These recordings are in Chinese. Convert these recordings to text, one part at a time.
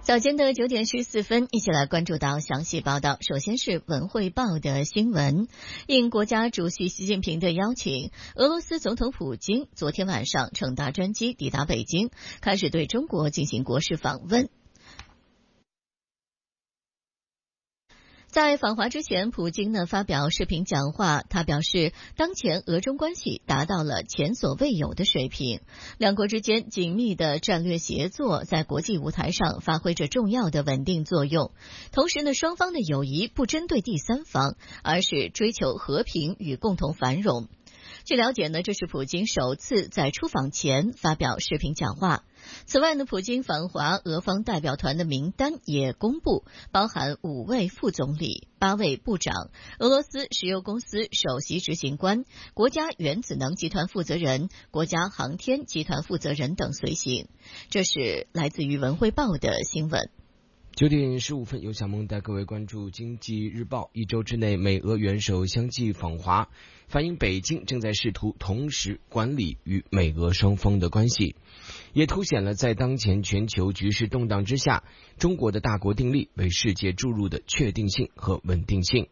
早间的9点14分，一起来关注到详细报道。首先是文汇报的新闻。应国家主席习近平的邀请，俄罗斯总统普京昨天晚上乘搭专机抵达北京，开始对中国进行国事访问。在访华之前，普京发表视频讲话，他表示，当前俄中关系达到了前所未有的水平，两国之间紧密的战略协作在国际舞台上发挥着重要的稳定作用。同时双方的友谊不针对第三方，而是追求和平与共同繁荣。据了解这是普京首次在出访前发表视频讲话。此外普京访华俄方代表团的名单也公布，包含5位副总理、8位部长、俄罗斯石油公司首席执行官、国家原子能集团负责人、国家航天集团负责人等随行。这是来自于文汇报的新闻。 9点15分，由小梦带各位关注经济日报。1周之内，美俄元首相继访华，反映北京正在试图同时管理与美俄双方的关系，也凸显了在当前全球局势动荡之下，中国的大国定力为世界注入的确定性和稳定性。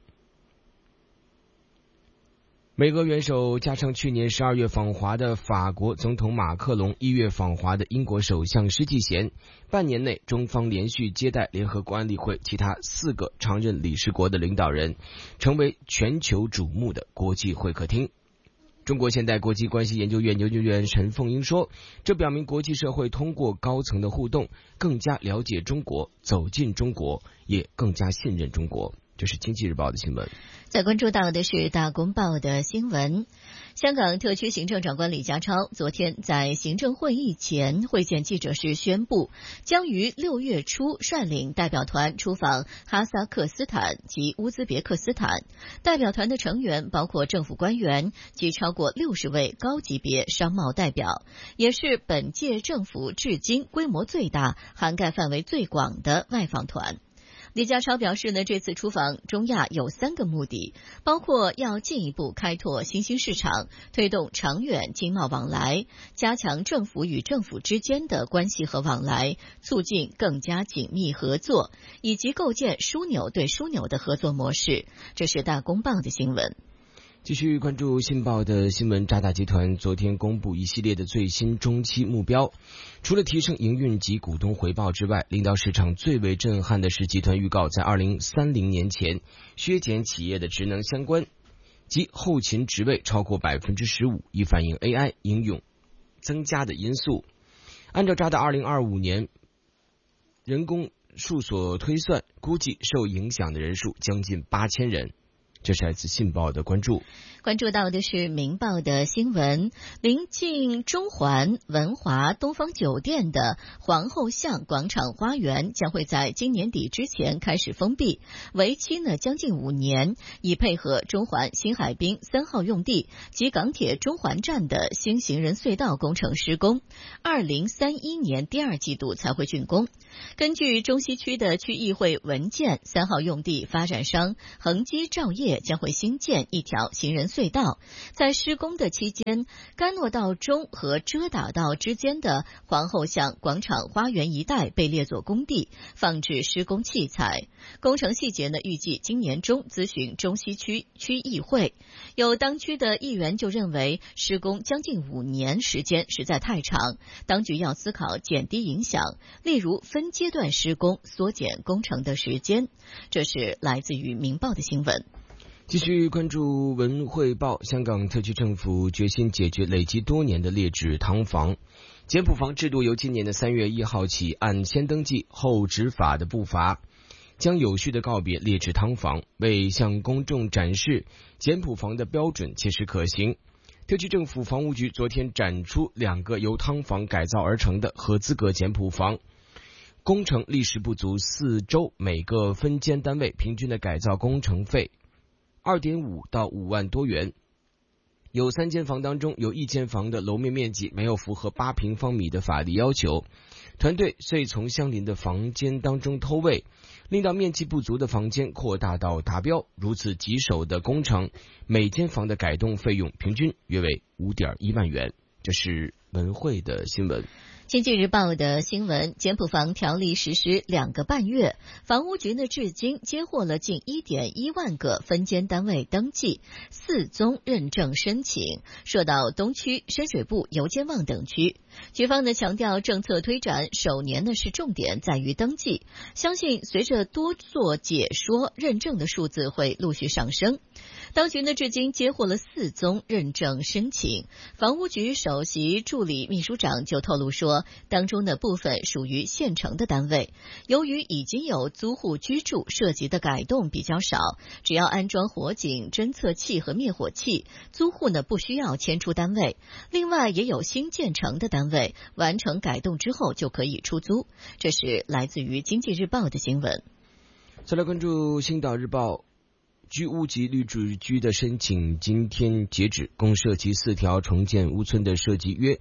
美俄元首加上去年12月访华的法国总统马克龙，1月访华的英国首相施纪贤，半年内中方连续接待联合国安理会其他4个常任理事国的领导人，成为全球瞩目的国际会客厅。中国现代国际关系研究院研究员陈凤英说，这表明国际社会通过高层的互动，更加了解中国，走进中国，也更加信任中国。这是经济日报的新闻。 再关注到的是大公报的新闻。香港特区行政长官李家超昨天在行政会议前会见记者时宣布，将于6月初率领代表团出访哈萨克斯坦及乌兹别克斯坦。代表团的成员包括政府官员及超过60位高级别商贸代表，也是本届政府至今规模最大、涵盖范围最广的外访团。李家超表示这次出访中亚有3个目的，包括要进一步开拓新兴市场，推动长远经贸往来，加强政府与政府之间的关系和往来，促进更加紧密合作，以及构建枢纽对枢纽的合作模式。这是大公报的新闻。 继续关注信报的新闻。渣打集团昨天公布一系列的最新中期目标，除了提升营运及股东回报之外，令到市场最为震撼的是集团预告在2030年前削减企业的职能相关及后勤职位超过 15%， 以反映 AI 应用增加的因素。按照渣打2025年人工数所推算，估计受影响的人数将近8000人。这是来自信报的关注。 关注到的是明报的新闻。临近中环文华东方酒店的皇后巷广场花园将会在今年底之前开始封闭，为期将近5年，以配合中环新海滨3号用地及港铁中环站的新行人隧道工程施工，2031年第2季度才会竣工。根据中西区的区议会文件，3号用地发展商恒基兆业将会新建一条行人隧道，在施工的期间，甘诺道中和遮打道之间的皇后巷广场花园一带被列作工地，放置施工器材。工程细节预计今年中咨询中西区区议会。有当区的议员就认为，施工将近5年时间实在太长，当局要思考减低影响，例如分阶段施工，缩减工程的时间。这是来自于明报的新闻。 继续关注文汇报。香港特区政府决心解决累积多年的劣质汤房，简谱房制度由今年的3月1号起，按先登记后执法的步伐，将有序的告别劣质汤房，为向公众展示简谱房的标准切实可行。特区政府房屋局昨天展出2个由汤房改造而成的合资格简谱房，工程历时不足4周，每个分间单位平均的改造工程费2.5到5万多元。有3间房当中，有1间房的楼面面积没有符合8平方米的法律要求，团队遂从相邻的房间当中偷位，令到面积不足的房间扩大到达标。如此棘手的工程，每间房的改动费用平均约为5.1万元。这是文汇的新闻。 经济日报的新闻，简埔房条例实施2个半月，房屋局呢至今接获了近 1.1 万个分间单位登记，4宗认证申请，涉到东区、深水埗、油尖旺等区。局方呢强调，政策推展首年呢是重点在于登记，相信随着多做解说，认证的数字会陆续上升。当局呢至今接获了4宗认证申请，房屋局首席助理秘书长就透露说，当中的部分属于现成的单位，由于已经有租户居住，涉及的改动比较少，只要安装火警侦测器和灭火器，租户呢不需要迁出单位。另外也有新建成的单位，完成改动之后就可以出租。这是来自于经济日报的新闻。 再来关注星岛日报。居屋及绿置居的申请今天截止，共涉及4条重建屋村的涉及约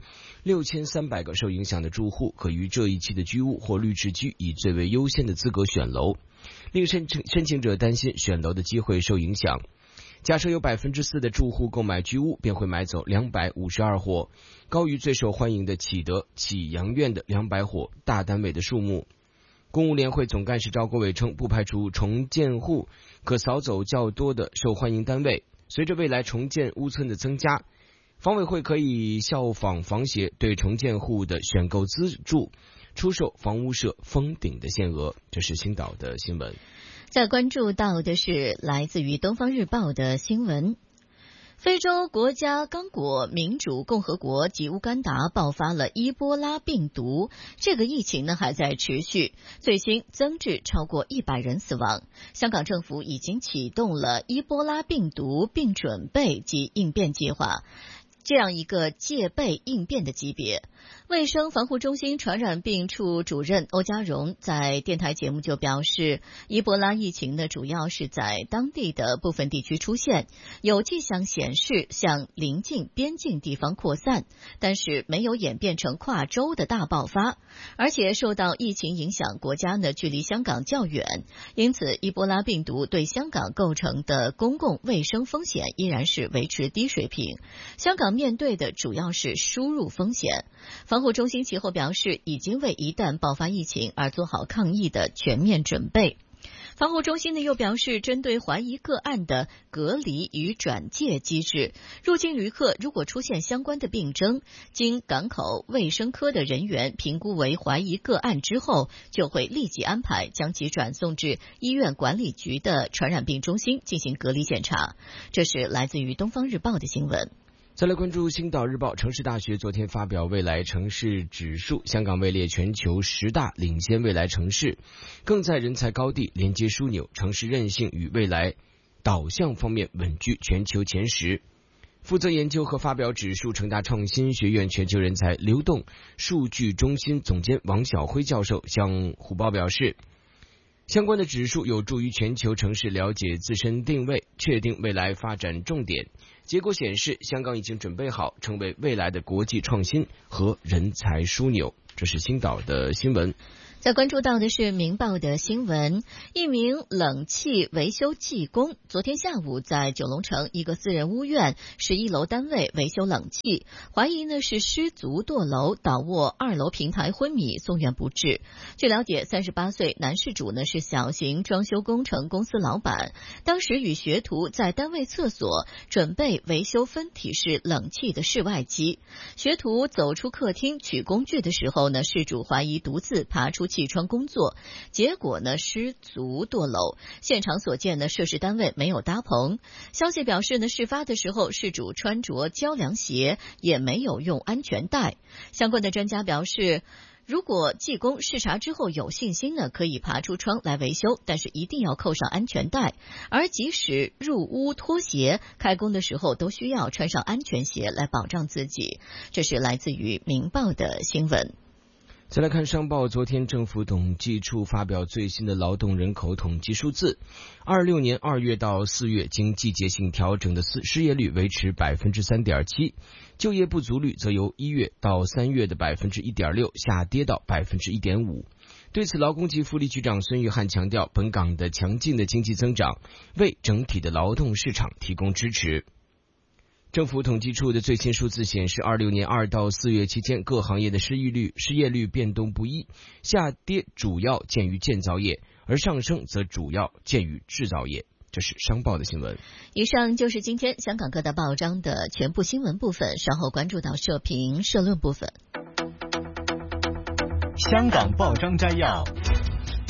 6300个受影响的住户，可于这一期的居屋或绿置居以最为优先的资格选楼，令申请者担心选楼的机会受影响。假设有 4% 的住户购买居屋，便会买走252伙，高于最受欢迎的启德、启阳苑的200伙大单位的数目。公务联会总干事赵国伟称，不排除重建户可扫走较多的受欢迎单位。随着未来重建屋村的增加，房委会可以效仿房协，对重建户的选购资助出售房屋社封顶的限额。这是星岛的新闻。 再关注到的是来自于东方日报的新闻。非洲国家刚果民主共和国及乌干达爆发了伊波拉病毒，这个疫情呢还在持续，最新增至超过100人死亡。香港政府已经启动了伊波拉病毒并准备及应变计划，这样一个戒备应变的级别。卫生防护中心传染病处主任欧家荣在电台节目就表示，伊波拉疫情呢主要是在当地的部分地区出现，有迹象显示向邻近边境地方扩散，但是没有演变成跨州的大爆发，而且受到疫情影响，国家呢距离香港较远，因此伊波拉病毒对香港构成的公共卫生风险依然是维持低水平，香港面对的主要是输入风险。防护中心其后表示，已经为一旦爆发疫情而做好抗疫的全面准备。防护中心呢又表示，针对怀疑个案的隔离与转介机制，入境旅客如果出现相关的病征，经港口卫生科的人员评估为怀疑个案之后，就会立即安排将其转送至医院管理局的传染病中心进行隔离检查。这是来自于东方日报的新闻。 再来关注星岛日报，城市大学昨天发表未来城市指数，香港位列全球10大领先未来城市，更在人才高地、连接枢纽、城市韧性与未来导向方面稳居全球前10。负责研究和发表指数，成大创新学院全球人才流动数据中心总监王晓辉教授向虎报表示，相关的指数有助于全球城市了解自身定位，确定未来发展重点。结果显示，香港已经准备好成为未来的国际创新和人才枢纽。这是星岛的新闻。 再关注到的是明报的新闻，一名冷气维修技工昨天下午在九龙城一个私人屋苑11楼单位维修冷气，怀疑呢是失足堕楼倒卧2楼平台昏迷，送院不治。据了解，38岁男事主呢是小型装修工程公司老板，当时与学徒在单位厕所准备维修分体式冷气的室外机，学徒走出客厅取工具的时候呢，事主怀疑独自爬出气窗工作，结果呢失足堕楼。现场所见呢，涉事单位没有搭棚。消息表示呢，事发的时候事主穿着胶凉鞋，也没有用安全带。相关的专家表示，如果技工视察之后有信心呢，可以爬出窗来维修，但是一定要扣上安全带。而即使入屋脱鞋，开工的时候都需要穿上安全鞋来保障自己。这是来自于明报的新闻。 再来看商报，昨天政府统计处发表最新的劳动人口统计数字，26年2月到4月经季节性调整的失业率维持 3.7%， 就业不足率则由1月到3月的 1.6% 下跌到 1.5%。对此，劳工及福利局长孙玉菡强调，本港的强劲的经济增长为整体的劳动市场提供支持。 政府统计处的最新数字显示，26年2到4月期间，各行业的失业率变动不一，下跌主要见于建造业，而上升则主要见于制造业。这是商报的新闻。 以上就是今天香港各大报章的全部新闻部分，稍后关注到社评社论部分。 香港报章摘要。